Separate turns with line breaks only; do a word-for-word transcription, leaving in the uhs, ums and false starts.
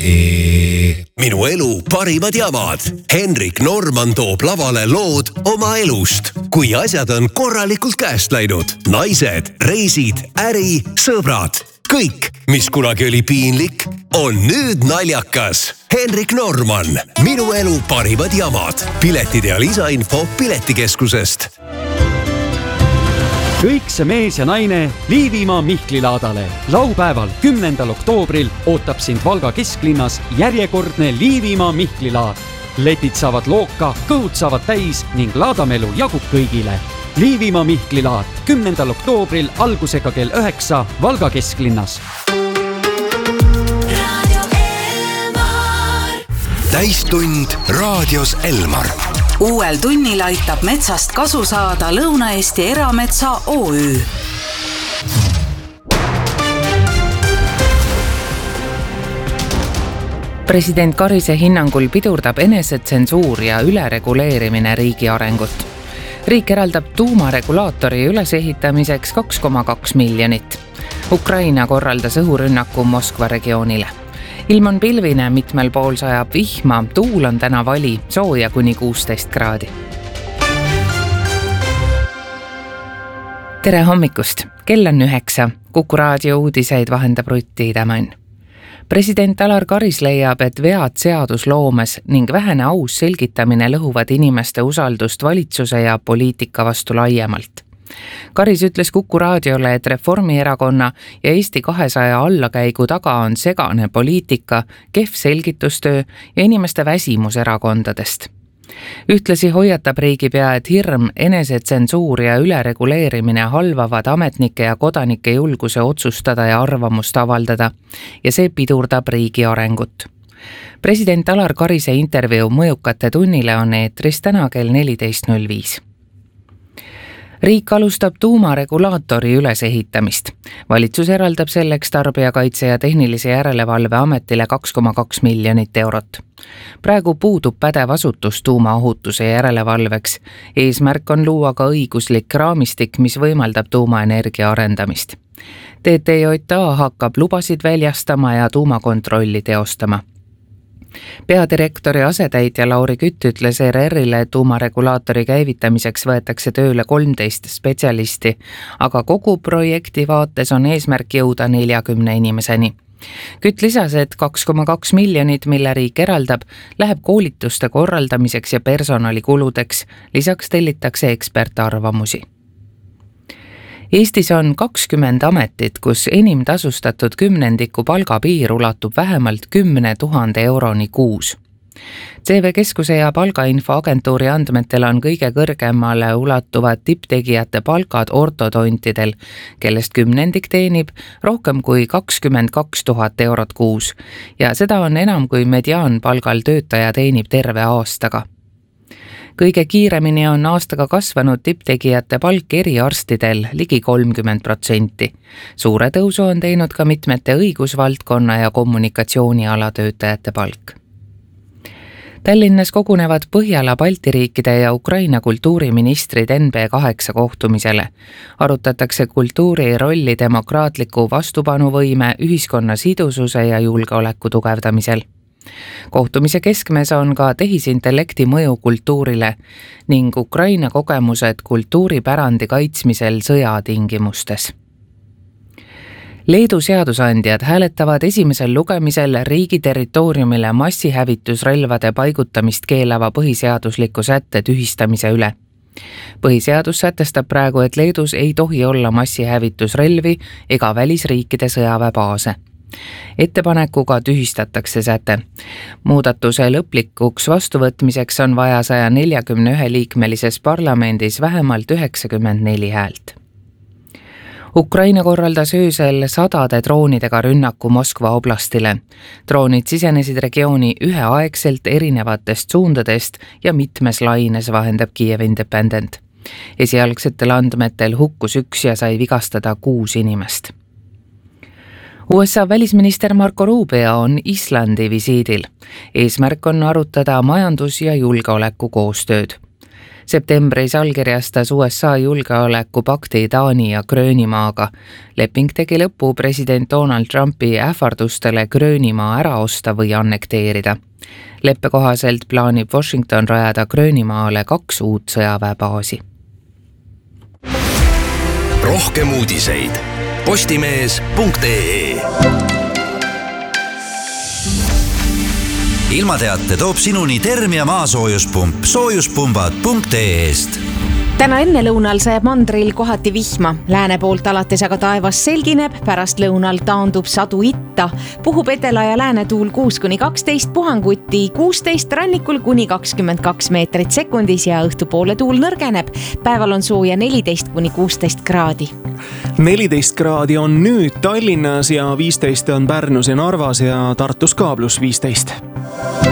minu elu parimad jamad. Henrik Norman toob lavale lood oma elust, kui asjad on korralikult käest läinud. Naised, reisid, äri, sõbrad. Kõik, mis kunagi oli piinlik, on nüüd naljakas. Henrik Norman, minu elu parimad jamad. Piletid ja lisainfo Piletikeskusest.
Kõik see mees ja naine Liivimaa Mihklilaadale. Laupäeval kümnendal oktoobril ootab sind Valga kesklinnas järjekordne Liivimaa Mihklilaad. Letid saavad looka, kõhud saavad täis ning laadamelu jagub kõigile. Liivimaa Mihklilaad kümnendal oktoobril algusega kell üheksa Valga kesklinnas.
Täistund raadios Elmar.
Uuel tunnil aitab metsast kasu saada Lõuna-Eesti Erametsa O Ü. President Karise hinnangul pidurdab enesetsensuur ja ülereguleerimine riigi arengut. Riik eraldab tuumaregulaatori ülesehitamiseks kaks koma kaks miljonit. Ukraina korraldas õhurünnaku Moskva regioonile. Ilm on pilvine, mitmel pool sajab vihma, tuul on täna vali, sooja kuni kuusteist kraadi. Tere hommikust, kell on üheksa. Kuku raadio uudiseid vahendab Rutti Idamann. President Alar Karis leiab, et vead seadusloomes ning vähene aus selgitamine lõhuvad inimeste usaldust valitsuse ja poliitika vastu laiemalt. Karis ütles Kuku raadiole, et Reformierakonna ja Eesti kahesaja allakäigu taga on segane poliitika, kehv selgitustöö ja inimeste väsimus erakondadest. Ühtlasi hoiatab riigipea, et hirm, enesetsensuur ja ülereguleerimine halvavad ametnike ja kodanike julguse otsustada ja arvamust avaldada ja see pidurdab riigi arengut. President Alar Karise intervjuu Mõjukate tunnile on eetris täna kell neliteist null viis. Riik alustab tuumaregulaatori ülesehitamist. Valitsus eraldab selleks Tarbijakaitse ja Tehnilise Järelevalve Ametile kaks koma kaks miljonit eurot. Praegu puudub pädev asutus tuumaohutuse järelevalveks. Eesmärk on luua ka õiguslik raamistik, mis võimaldab tuumaenergia arendamist. T T J A hakkab lubasid väljastama ja tuumakontrolli teostama. Peadirektori asetäitja Lauri Kütt ütles E R R-ile, et tuumaregulaatori käivitamiseks võetakse tööle kolmteist spetsialisti, aga kogu projekti vaates on eesmärk jõuda neljakümne inimeseni. Kütt lisas, et kaks koma kaks miljonit, mille riik eraldab, läheb koolituste korraldamiseks ja personalikuludeks, lisaks tellitakse ekspertarvamusi. Eestis on kakskümmend ametit, kus enim tasustatud kümnendiku palgapiir ulatub vähemalt kümne tuhande euroni kuus. C V Keskuse ja palgainfoagentuuri andmetel on kõige kõrgemale ulatuvad tipptegijate palkad ortodontidel, kellest kümnendik teenib rohkem kui kakskümmend kaks tuhat eurot kuus ja seda on enam kui mediaanpalgal töötaja teenib terve aastaga. Kõige kiiremini on aastaga kasvanud tipptegijate palk eriarstidel ligi kolmkümmend protsenti. Suure tõusu on teinud ka mitmete õigusvaldkonna ja kommunikatsiooniala töötajate palk. Tallinnas kogunevad Põhjala, Balti riikide ja Ukraina kultuuriministrid N B kaheksa kohtumisele. Arutatakse kultuuri rolli demokraatliku vastupanuvõime, ühiskonna sidususe ja julgeoleku tugevdamisel. Kohtumise keskmes on ka tehisintellekti mõju kultuurile ning Ukraina kogemused kultuuripärandi kaitsmisel sõjatingimustes. Leedu seadusandjad hääletavad esimesel lugemisel riigi territooriumile massihävitusrelvade paigutamist keelava põhiseadusliku sätte tühistamise üle. Põhiseadus sätestab praegu, et Leedus ei tohi olla massihävitusrelvi ega välisriikide sõjaväebaase. Ettepanekuga tühistatakse säte. Muudatuse lõplikuks vastuvõtmiseks on vaja saja neljakümne ühe liikmelises parlamendis vähemalt üheksakümmend neli häält. Ukraina korraldas öösel sadade droonidega rünnaku Moskva oblastile. Droonid sisenesid regiooni üheaegselt erinevatest suundadest ja mitmes laines, vahendab Kiev Independent. Esialgsetel andmetel hukkus üks ja sai vigastada kuus inimest. U S A välisminister Marco Rubio on Islandi visiidil. Eesmärk on arutada majandus- ja julgeoleku koostööd. Septembris allkirjastas U S A julgeolekupakti Taani ja Gröönimaaga. Leping tegi lõpu president Donald Trumpi ähvardustele Gröönimaa ära osta või annekteerida. Leppe kohaselt plaanib Washington rajada Gröönimaale kaks uut sõjaväebaasi.
Rohkem uudiseid postimees punkt ee. Ilmateate toob sinuni Termia maasoojuspump soojuspumbad punkt ee-st.
Täna enne lõunal sajab mandril kohati vihma. Lääne poolt alates aga taevas selgineb, pärast lõunal taandub sadu itta. Puhub edela ja lääne tuul kuus kuni kaksteist, puhanguti kuusteist, rannikul kuni kakskümmend kaks meetrit sekundis ja õhtupoole tuul nõrgeneb. Päeval on sooja neliteist kuni kuusteist kraadi.
neliteist kraadi on nüüd Tallinnas ja viisteist on Pärnus ja Narvas ja Tartus ka pluss viisteist.